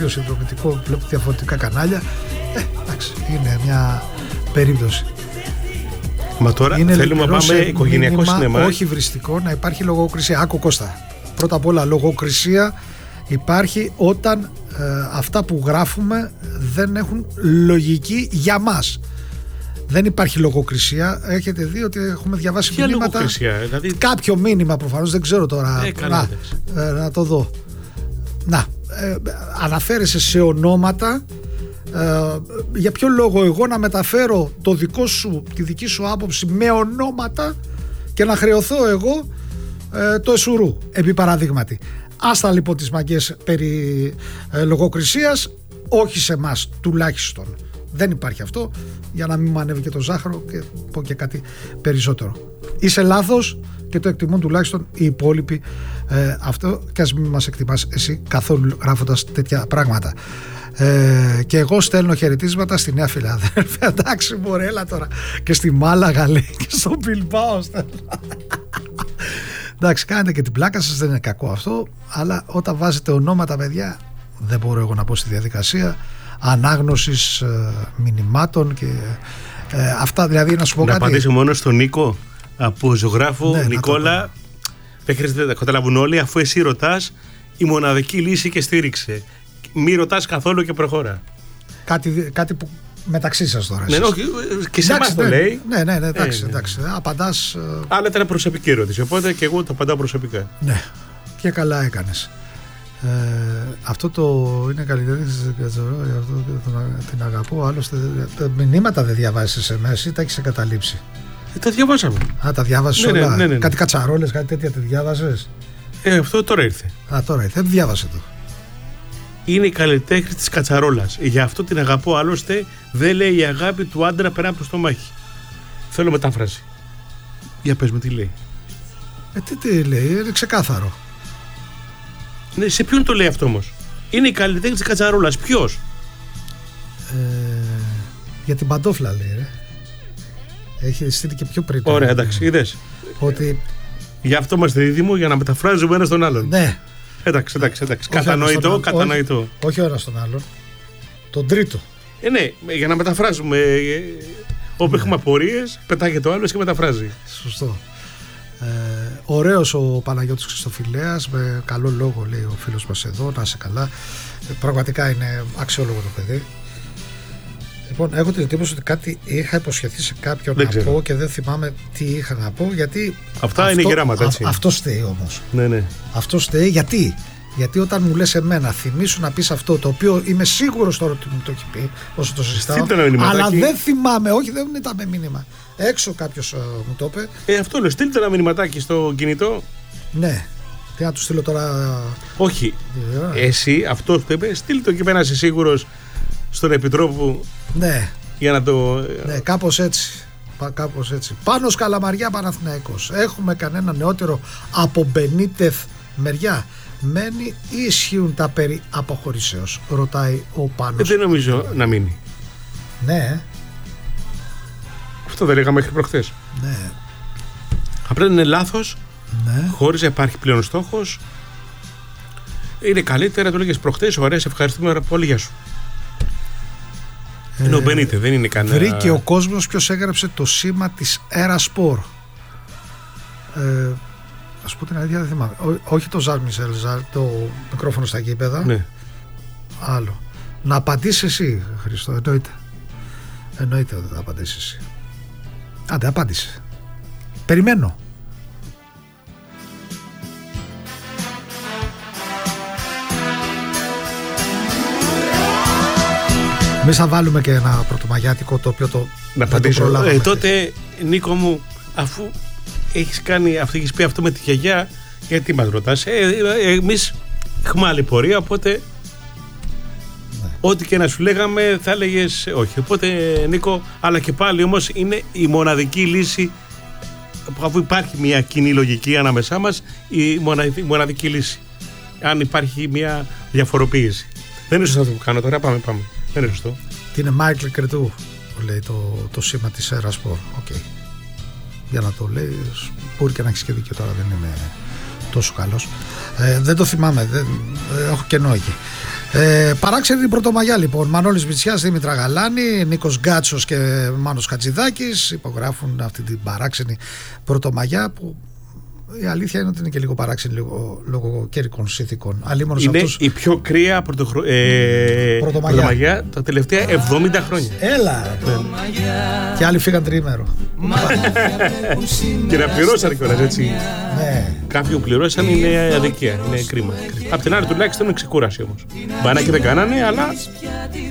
ίδιο συνδρομητικό, βλέπω διαφορετικά κανάλια. Εντάξει, είναι μια περίπτωση. Μα τώρα Είναι θέλουμε να πάμε οικογενειακό σινεμά. Όχι βριστικό, να υπάρχει λογοκρισία. Άκου Κώστα. Πρώτα απ' όλα, λογοκρισία υπάρχει όταν αυτά που γράφουμε δεν έχουν λογική για μας. Δεν υπάρχει λογοκρισία. Έχετε δει ότι έχουμε διαβάσει Ποια μηνύματα. λογοκρισία, δηλαδή... Κάποιο μήνυμα προφανώς, δεν ξέρω τώρα. Να το δω. Αναφέρεσαι σε ονόματα. Για ποιο λόγο εγώ να μεταφέρω τη δική σου άποψη με ονόματα και να χρεωθώ εγώ το εσουρού, επί παραδείγματι. Άστα λοιπόν τις μαγκές περί λογοκρισίας, όχι σε εμάς τουλάχιστον. Δεν υπάρχει αυτό, για να μην μου ανέβει και το ζάχαρο και πω και κάτι περισσότερο. Είσαι λάθος και το εκτιμούν τουλάχιστον οι υπόλοιποι αυτό, και ας μην μας εκτιμάς εσύ καθόλου γράφοντας τέτοια πράγματα. Και εγώ στέλνω χαιρετίσματα στη Νέα Φιλαδέλφια. Εντάξει μωρέ, έλα τώρα. Και στη Μάλαγα λέει, και στο Μπιλμπάο στέλνω. Εντάξει, κάνετε και την πλάκα σας, δεν είναι κακό αυτό, αλλά όταν βάζετε ονόματα, παιδιά, δεν μπορώ εγώ να πω στη διαδικασία ανάγνωσης μηνυμάτων και αυτά, δηλαδή να σου πω κάτι. Να απαντήσω μόνο στον Νίκο από ζωγράφο. Νικόλα, δεν χρειάζεται να καταλάβουν όλοι, αφού εσύ ρωτάς, η μοναδική λύση και στήριξε. Μη ρωτάς καθόλου και προχώρα. Κάτι που μεταξύ σας τώρα. Ναι, όχι, και σε εμάς το λέει. Ναι, εντάξει. Απαντάς. Αλλά ήταν προσωπική ερώτηση, οπότε και εγώ το απαντάω προσωπικά. Ναι, και καλά έκανες. Αυτό το είναι καλλιτέχνης, την αγαπώ. Άλλωστε, τα μηνύματα δεν διαβάζεις σε μέσα ή τα έχεις εγκαταλείψει? Τα διαβάσαμε. Τα διάβασες όλα. Ναι. Κάτι κατσαρόλες, κάτι τέτοια τη διάβασες? Αυτό τώρα ήρθε. Τώρα ήρθε. Δεν διάβασε το. Είναι η καλλιτέχνη της κατσαρόλας. Γι' αυτό την αγαπώ. Άλλωστε, δεν λέει η αγάπη του άντρα πέρα από το στομάχι. Θέλω μετάφραση. Για πες με τι λέει. Τι λέει, είναι ξεκάθαρο. Ναι, σε ποιον το λέει αυτό όμως? Είναι η καλλιτέχνη της κατσαρόλας. Ποιος? Για την παντόφλα λέει, ρε. Έχει στείλει και πιο πριν. Ωραία, εντάξει, είδες. Ότι... Γι' αυτό είμαστε δίδυμο, για να μεταφράζουμε ένα στον άλλον. Ναι. Εντάξει. Κατανοητό. Όχι ο ένας τον άλλον. Τον τρίτο. Ναι, για να μεταφράζουμε. Όπου έχουμε απορίες, πετάγεται το άλλος και μεταφράζει. Σωστό. Ωραίος ο Παναγιώτης Χριστοφιλέας, με καλό λόγο λέει ο φίλος μας εδώ, να είσαι καλά. Πραγματικά είναι αξιόλογο το παιδί. Λοιπόν, έχω την εντύπωση ότι κάτι είχα υποσχεθεί σε κάποιον να πω και δεν θυμάμαι τι είχα να πω, γιατί αυτά είναι γεράματα, έτσι. Αυτό στέει όμως. Ναι. Αυτό στέει γιατί όταν μου λες εμένα, θυμήσου να πεις αυτό το οποίο είμαι σίγουρος τώρα ότι μου το έχει πει όσο το συζητάω, αλλά δεν θυμάμαι, όχι, δεν ήταν με μήνυμα. Έξω κάποιος μου το είπε. Αυτό λέω, στείλτε ένα μηνυματάκι στο κινητό. Ναι. Τι να του στείλω τώρα? Όχι. Εσύ αυτό που είπε, στείλτε το και πέρα, είσαι σίγουρος, στον Επιτρόπο. Ναι. Για να το. Ναι, κάπως έτσι. Πάνος Καλαμαριά, Παναθηναϊκός. Έχουμε κανένα νεότερο από Μπενίτεθ μεριά? Μένει ή ισχύουν τα περί αποχωρήσεως? Ρωτάει ο Πάνος. Δεν νομίζω να μείνει. Ναι. Αυτό δεν λέγαμε μέχρι προχθές. Ναι. Απλά είναι λάθος. Ναι. Χωρίς να υπάρχει πλέον στόχος. Είναι καλύτερα, το λέγες προχθές. Ωραία, σε ευχαριστούμε πολύ, γεια σου. Είναι ο Μπενίτε, δεν είναι κανένα. Βρήκε ο κόσμος ποιος έγραψε το σήμα της Ερασπορ. Ας πω την αλήθεια, δεν θυμάμαι. Όχι το Ζαρ Μισελ, το μικρόφωνο στα γήπεδα. Ναι. Άλλο. Να απαντήσεις εσύ, Χριστό, εννοείται ότι θα απαντήσεις εσύ. Άντε, απάντησε. Περιμένω. Εμείς θα βάλουμε και ένα πρωτομαγιάτικο, το οποίο το να απαντήσω. Τότε, Νίκο μου, αφού έχεις πει αυτό με τη γιαγιά, γιατί μας ρωτάς? Εμείς έχουμε άλλη πορεία, οπότε ναι. Ό,τι και να σου λέγαμε θα έλεγες όχι. Οπότε, Νίκο, αλλά και πάλι όμως είναι η μοναδική λύση, αφού υπάρχει μια κοινή λογική ανάμεσά μας, η μοναδική λύση. Αν υπάρχει μια διαφοροποίηση. Δεν είναι σωστό αυτό που κάνω τώρα, πάμε. Δεν είναι σωστό. Τι είναι Μάικλ Κρετού, λέει το σήμα της Ερασπορ. Okay. Για να το λέει, μπορεί και να έχεις και δίκιο τώρα, δεν είμαι τόσο καλός. Δεν το θυμάμαι, έχω κενό εκεί. Παράξενη Πρωτομαγιά λοιπόν. Μανώλης Μητσιάς, Δήμητρα Γαλάνη, Νίκος Γκάτσος και Μάνος Χατζηδάκης υπογράφουν αυτή την παράξενη Πρωτομαγιά, που η αλήθεια είναι ότι είναι και λίγο παράξενη λόγω καιρικών συνθήκων. Είναι η πιο κρύα Πρωτομαγιά τα τελευταία 70 χρόνια. Έλα! Και άλλοι φύγαν τριήμερο. Και να πληρώσαν κιόλας, έτσι. Ναι. Κάποιον πληρώσαν, είναι αδικία, είναι κρίμα. Απ' την άλλη τουλάχιστον είναι ξεκούραση όμως. Μπανάκι δεν κάνανε, αλλά